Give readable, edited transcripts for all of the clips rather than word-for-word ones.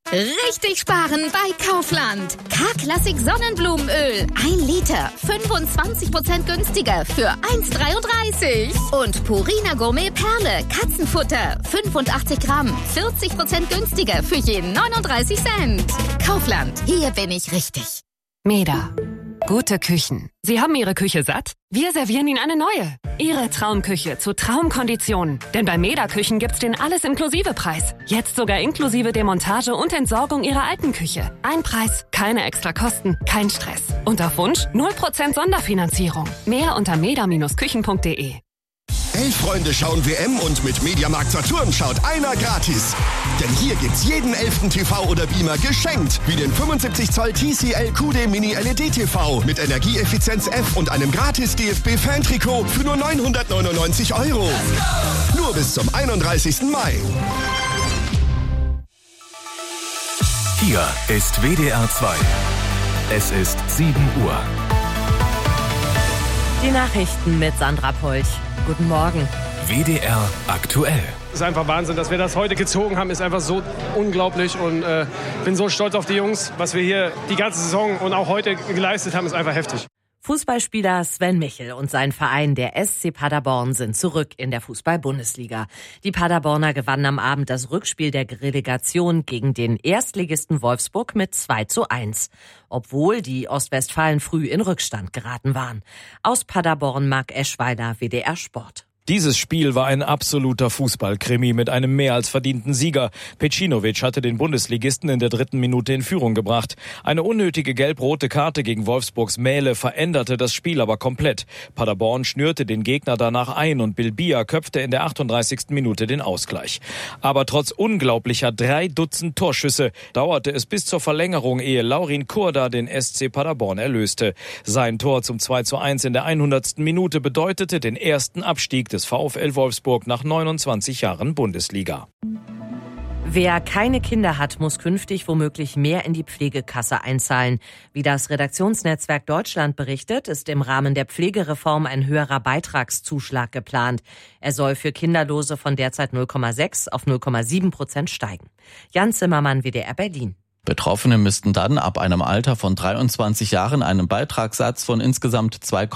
Richtig sparen bei Kaufland. K-Classic Sonnenblumenöl. 1 Liter. 25% günstiger für 1,33. Und Purina Gourmet Perle. Katzenfutter. 85 Gramm. 40% günstiger für je 39 Cent. Kaufland. Hier bin ich richtig. Meda. Gute Küchen. Sie haben Ihre Küche satt? Wir servieren Ihnen eine neue. Ihre Traumküche zu Traumkonditionen. Denn bei Meda Küchen gibt's den Alles-Inklusive-Preis. Jetzt sogar inklusive Demontage und Entsorgung Ihrer alten Küche. Ein Preis, keine extra Kosten, kein Stress. Und auf Wunsch 0% Sonderfinanzierung. Mehr unter meda-küchen.de. 11 Freunde schauen WM und mit Mediamarkt Saturn schaut einer gratis. Denn hier gibt's jeden 11. TV oder Beamer geschenkt. Wie den 75 Zoll TCL QD Mini LED TV mit Energieeffizienz F und einem gratis DFB-Fan-Trikot für nur 999 €. Nur bis zum 31. Mai. Hier ist WDR 2. Es ist 7 Uhr. Die Nachrichten mit Sandra Polch. Guten Morgen. WDR aktuell. Es ist einfach Wahnsinn, dass wir das heute gezogen haben, ist einfach so unglaublich und bin so stolz auf die Jungs. Was wir hier die ganze Saison und auch heute geleistet haben, ist einfach heftig. Fußballspieler Sven Michel und sein Verein, der SC Paderborn, sind zurück in der Fußball-Bundesliga. Die Paderborner gewannen am Abend das Rückspiel der Relegation gegen den Erstligisten Wolfsburg mit 2:1, obwohl die Ostwestfalen früh in Rückstand geraten waren. Aus Paderborn Marc Eschweiler, WDR Sport. Dieses Spiel war ein absoluter Fußballkrimi mit einem mehr als verdienten Sieger. Pecinovic hatte den Bundesligisten in der 3. Minute in Führung gebracht. Eine unnötige gelb-rote Karte gegen Wolfsburgs Mähle veränderte das Spiel aber komplett. Paderborn schnürte den Gegner danach ein und Bilbia köpfte in der 38. Minute den Ausgleich. Aber trotz unglaublicher 3 Dutzend Torschüsse dauerte es bis zur Verlängerung, ehe Laurin Kurda den SC Paderborn erlöste. Sein Tor zum 2:1 in der 100. Minute bedeutete den ersten Abstieg des VfL Wolfsburg nach 29 Jahren Bundesliga. Wer keine Kinder hat, muss künftig womöglich mehr in die Pflegekasse einzahlen. Wie das Redaktionsnetzwerk Deutschland berichtet, ist im Rahmen der Pflegereform ein höherer Beitragszuschlag geplant. Er soll für Kinderlose von derzeit 0,6 auf 0,7% steigen. Jan Zimmermann, WDR Berlin. Betroffene müssten dann ab einem Alter von 23 Jahren einen Beitragssatz von insgesamt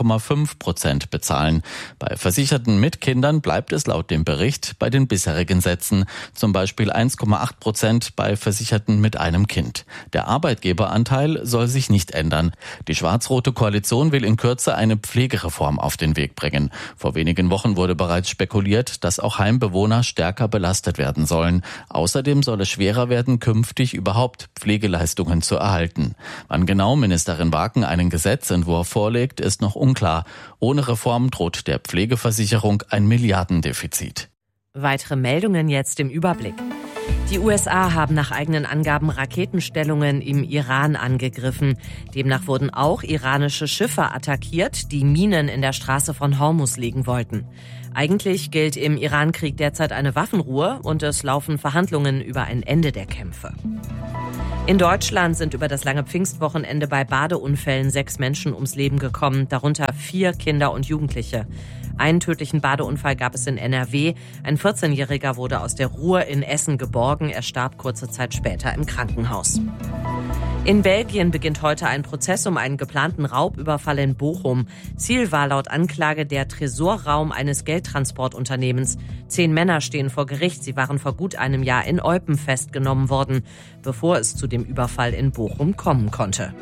2,5% bezahlen. Bei Versicherten mit Kindern bleibt es laut dem Bericht bei den bisherigen Sätzen, zum Beispiel 1,8% bei Versicherten mit einem Kind. Der Arbeitgeberanteil soll sich nicht ändern. Die schwarz-rote Koalition will in Kürze eine Pflegereform auf den Weg bringen. Vor wenigen Wochen wurde bereits spekuliert, dass auch Heimbewohner stärker belastet werden sollen. Außerdem soll es schwerer werden, künftig überhaupt Pflegeleistungen zu erhalten. Wann genau Ministerin Waken einen Gesetzentwurf vorlegt, ist noch unklar. Ohne Reform droht der Pflegeversicherung ein Milliardendefizit. Weitere Meldungen jetzt im Überblick. Die USA haben nach eigenen Angaben Raketenstellungen im Iran angegriffen. Demnach wurden auch iranische Schiffe attackiert, die Minen in der Straße von Hormuz legen wollten. Eigentlich gilt im Iran-Krieg derzeit eine Waffenruhe und es laufen Verhandlungen über ein Ende der Kämpfe. In Deutschland sind über das lange Pfingstwochenende bei Badeunfällen 6 Menschen ums Leben gekommen, darunter 4 Kinder und Jugendliche. Einen tödlichen Badeunfall gab es in NRW. Ein 14-Jähriger wurde aus der Ruhr in Essen geborgen. Er starb kurze Zeit später im Krankenhaus. In Belgien beginnt heute ein Prozess um einen geplanten Raubüberfall in Bochum. Ziel war laut Anklage der Tresorraum eines Geldtransportunternehmens. 10 Männer stehen vor Gericht. Sie waren vor gut einem Jahr in Eupen festgenommen worden, bevor es zu dem Überfall in Bochum kommen konnte.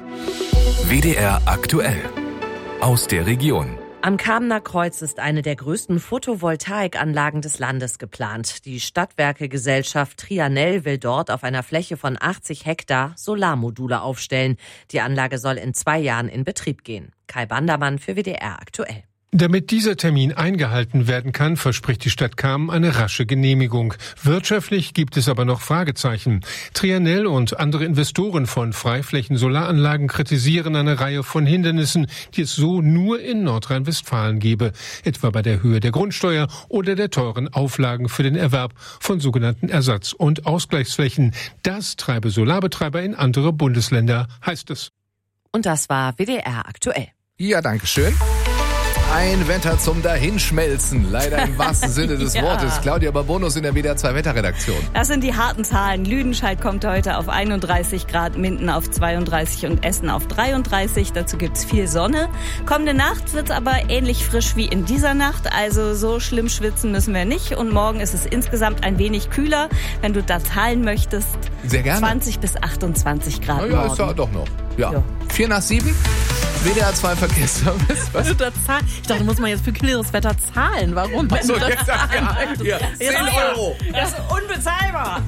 WDR aktuell. Aus der Region. Am Kamener Kreuz ist eine der größten Photovoltaikanlagen des Landes geplant. Die Stadtwerke-Gesellschaft Trianel will dort auf einer Fläche von 80 Hektar Solarmodule aufstellen. Die Anlage soll in 2 Jahren in Betrieb gehen. Kai Bandermann für WDR aktuell. Damit dieser Termin eingehalten werden kann, verspricht die Stadt Kamen eine rasche Genehmigung. Wirtschaftlich gibt es aber noch Fragezeichen. Trianel und andere Investoren von Freiflächen-Solaranlagen kritisieren eine Reihe von Hindernissen, die es so nur in Nordrhein-Westfalen gebe, etwa bei der Höhe der Grundsteuer oder der teuren Auflagen für den Erwerb von sogenannten Ersatz- und Ausgleichsflächen. Das treibe Solarbetreiber in andere Bundesländer, heißt es. Und das war WDR aktuell. Ja, danke schön. Ein Wetter zum Dahinschmelzen, leider im wahrsten Sinne des Wortes. Claudia Babonus in der WDR 2 Wetterredaktion. Das sind die harten Zahlen. Lüdenscheid kommt heute auf 31 Grad, Minden auf 32 und Essen auf 33. Dazu gibt's viel Sonne. Kommende Nacht wird's aber ähnlich frisch wie in dieser Nacht. Also so schlimm schwitzen müssen wir nicht. Und morgen ist es insgesamt ein wenig kühler. Wenn du da zahlen möchtest, sehr gerne. 20 bis 28 Grad ja, morgen. Ist ja doch noch. Ja. 4 nach 7. WDR 2 Verkehrsservice. Was? Ich dachte, muss man jetzt für kühleres Wetter zahlen. Warum? So, jetzt sagt ja, 10 Euro. Das ist unbezahlbar.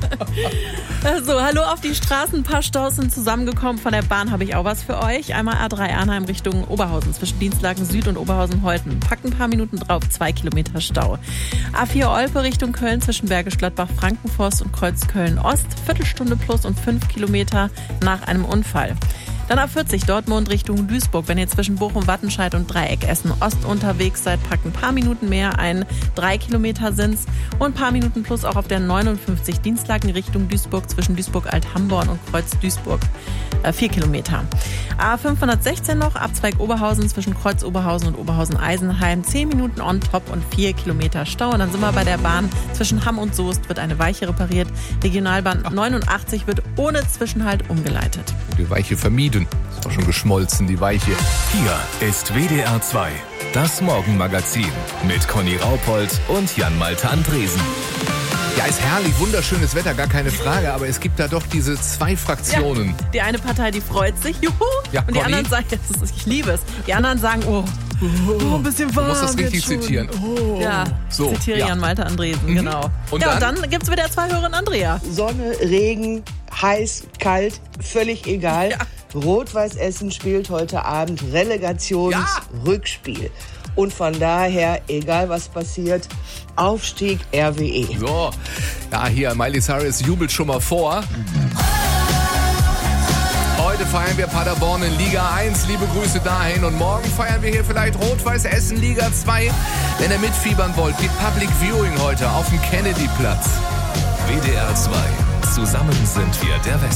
So, hallo auf die Straßen. Ein paar Staus sind zusammengekommen. Von der Bahn habe ich auch was für euch. Einmal A3 Arnheim Richtung Oberhausen zwischen Dienstlaken Süd und Oberhausen-Holten. Packt ein paar Minuten drauf, 2 Kilometer Stau. A4 Olpe Richtung Köln zwischen Bergisch Gladbach, Frankenforst und Kreuz Köln-Ost. Viertelstunde plus und 5 Kilometer nach einem Unfall. Dann A40 Dortmund Richtung Duisburg. Wenn ihr zwischen Bochum, Wattenscheid und Dreieck Essen-Ost unterwegs seid, packt ein paar Minuten mehr ein. 3 Kilometer sind's. Und ein paar Minuten plus auch auf der 59 Dienstlaken Richtung Duisburg zwischen Duisburg-Alt-Hamborn und Kreuz-Duisburg. 4 Kilometer. A516 noch, Abzweig Oberhausen zwischen Kreuz Oberhausen und Oberhausen-Eisenheim. 10 Minuten on top und 4 Kilometer Stau. Und dann sind wir bei der Bahn. Zwischen Hamm und Soest wird eine Weiche repariert. Regionalbahn 89 wird ohne Zwischenhalt umgeleitet. Die Weiche vermieden. Ist auch schon geschmolzen, die Weiche. Hier ist WDR 2, das Morgenmagazin mit Conny Raupold und Jan-Malte Andresen. Ja, ist herrlich, wunderschönes Wetter, gar keine Frage, aber es gibt da doch diese 2 Fraktionen. Ja, die eine Partei, die freut sich, juhu, ja, und die Conny? Anderen sagen, ich liebe es, die anderen sagen, ein bisschen warm. Du musst das richtig zitieren. Ja, so, zitiere Jan-Malte Andresen, genau. Und ja, dann? Und dann gibt's wieder 2 Hörerin Andrea. Sonne, Regen, heiß, kalt, völlig egal. Ja. Rot-Weiß Essen spielt heute Abend Relegationsrückspiel. Und von daher, egal was passiert, Aufstieg RWE. So, ja, hier, Miley Cyrus jubelt schon mal vor. Heute feiern wir Paderborn in Liga 1. Liebe Grüße dahin. Und morgen feiern wir hier vielleicht Rot-Weiß Essen Liga 2. Wenn ihr mitfiebern wollt, gibt Public Viewing heute auf dem Kennedy-Platz. WDR 2. Zusammen sind wir der Westen.